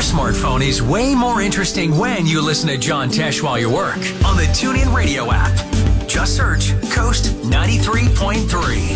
smartphone is way more interesting when you listen to John Tesh while you work on the TuneIn Radio app. Just search Coast 93.3.